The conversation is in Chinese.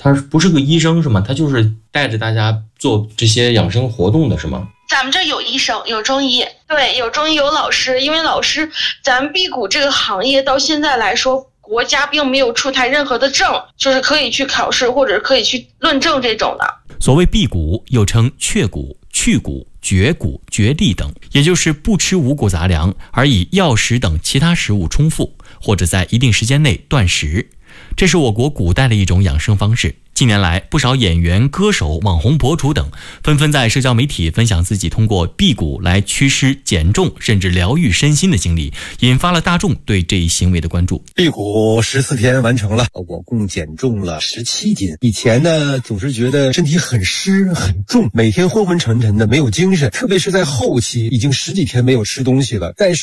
他不是个医生是吗？他就是带着大家做这些养生活动的是吗？ 咱们这有医生，有中医，对，有中医，有老师。因为老师，咱们辟谷这个行业到现在来说，国家并没有出台任何的证，就是可以去考试或者可以去论证这种的。 所谓辟谷，又称却谷、去谷、绝谷、绝地等，也就是不吃五谷杂粮，而以药食等其他食物充腹，或者在一定时间内断食。这是我国古代的一种养生方式。近年来，不少演员、歌手、网红博主等纷纷在社交媒体分享自己通过辟谷来祛湿、减重，甚至疗愈身心的经历，引发了大众对这一行为的关注。 辟谷14天完成了，我共减重了17斤。以前呢，总是觉得身体很湿很重，每天昏昏沉沉的，没有精神，特别是在后期，已经10几天没有吃东西了，但是